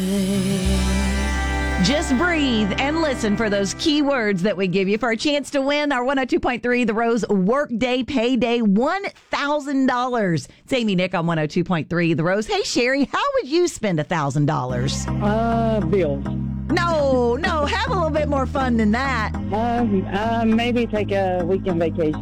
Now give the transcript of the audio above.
Just breathe and listen for those key words that we give you for a chance to win our 102.3 The Rose Workday Payday $1,000. It's Amy Nick on 102.3 The Rose. Hey, Sherry, how would you spend $1,000? Bills. No, have a little bit more fun than that. Maybe take a weekend vacation.